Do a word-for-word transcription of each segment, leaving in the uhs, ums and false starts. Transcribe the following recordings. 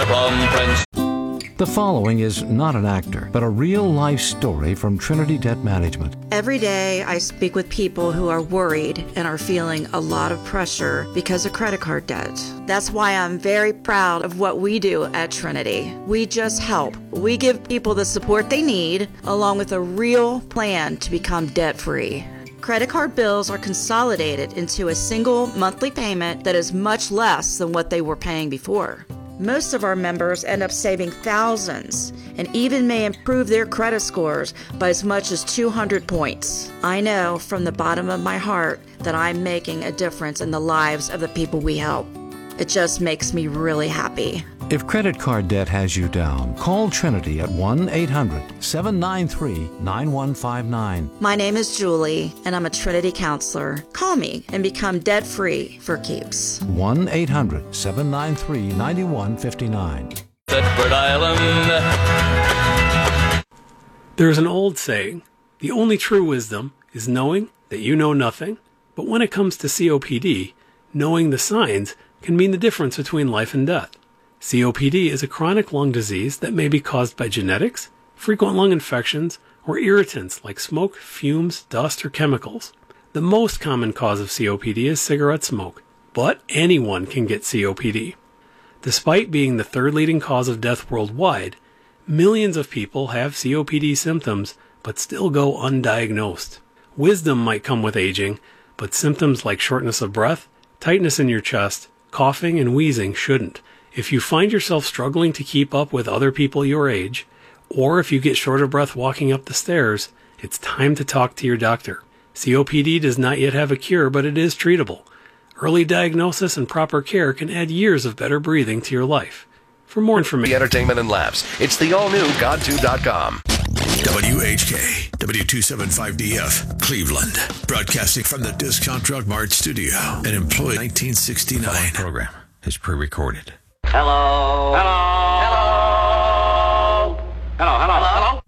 from Prince. The following is not an actor, but a real-life story from Trinity Debt Management. Every day I speak with people who are worried and are feeling a lot of pressure because of credit card debt. That's why I'm very proud of what we do at Trinity. We just help. We give people the support they need, along with a real plan to become debt-free. Credit card bills are consolidated into a single monthly payment that is much less than what they were paying before. Most of our members end up saving thousands and even may improve their credit scores by as much as two hundred points. I know from the bottom of my heart that I'm making a difference in the lives of the people we help. It just makes me really happy. If credit card debt has you down, call Trinity at one eight hundred seven nine three nine one five nine. My name is Julie, and I'm a Trinity counselor. Call me and become debt-free for keeps. one eight hundred seven nine three nine one five nine. Bedford Island. There's an old saying, the only true wisdom is knowing that you know nothing. But when it comes to C O P D, knowing the signs can mean the difference between life and death. C O P D is a chronic lung disease that may be caused by genetics, frequent lung infections, or irritants like smoke, fumes, dust, or chemicals. The most common cause of C O P D is cigarette smoke, but anyone can get C O P D. Despite being the third leading cause of death worldwide, millions of people have C O P D symptoms but still go undiagnosed. Wisdom might come with aging, but symptoms like shortness of breath, tightness in your chest, coughing, and wheezing shouldn't. If you find yourself struggling to keep up with other people your age, or if you get short of breath walking up the stairs, it's time to talk to your doctor. C O P D does not yet have a cure, but it is treatable. Early diagnosis and proper care can add years of better breathing to your life. For more information... The Entertainment and Laughs. It's the all-new God two dot com. W H K, W two seventy-five D F, Cleveland. Broadcasting from the Discount Drug Mart studio. An employee nineteen sixty-nine. The program is pre-recorded. Hello. Hello. Hello. Hello. Hello.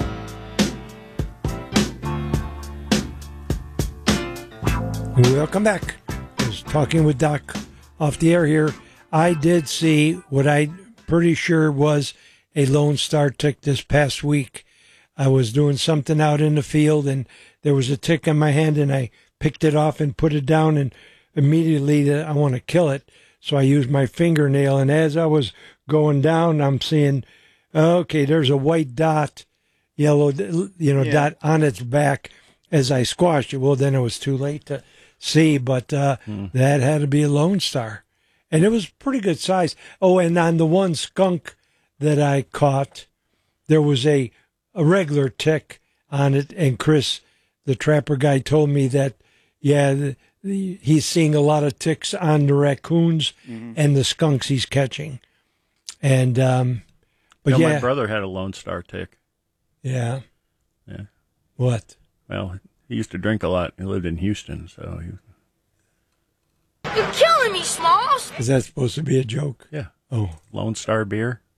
Hello. Welcome back. I was talking with Doc off the air here. I did see what I pretty sure was a Lone Star tick this past week. I was doing something out in the field and there was a tick in my hand and I picked it off and put it down and immediately I want to kill it. So I used my fingernail, and as I was going down, I'm seeing, okay, there's a white dot, yellow, you know, yeah. dot on its back as I squashed it. Well, then it was too late to see, but uh, hmm. that had to be a Lone Star. And it was pretty good size. Oh, and on the one skunk that I caught, there was a, a regular tick on it, and Chris, the trapper guy, told me that, yeah, the, he's seeing a lot of ticks on the raccoons mm-hmm. and the skunks he's catching. And, um, but you know, yeah. my brother had a Lone Star tick. Yeah. Yeah. What? Well, he used to drink a lot. He lived in Houston, so he... You're killing me, Smalls! Is that supposed to be a joke? Yeah. Oh. Lone Star beer.